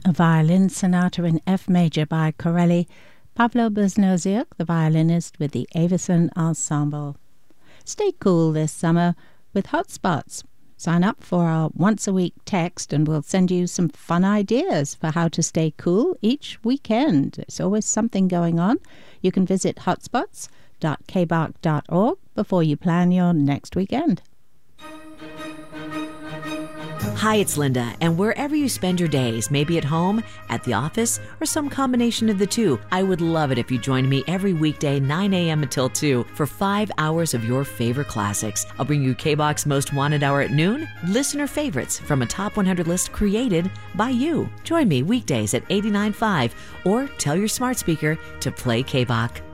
a violin sonata in F major by Corelli, Pavlo Beznoziuk, the violinist with the Avison Ensemble. Stay cool this summer with Hotspots. Sign up for our once-a-week text and we'll send you some fun ideas for how to stay cool each weekend. There's always something going on. You can visit hotspots.kbach.org before you plan your next weekend. Hi, it's Linda, and wherever you spend your days, maybe at home, at the office, or some combination of the two, I would love it if you joined me every weekday 9 a.m. until 2 for 5 hours of your favorite classics. I'll bring you K-Bach's Most Wanted Hour at noon, listener favorites from a top 100 list created by you. Join me weekdays at 89.5 or tell your smart speaker to play K-Bach.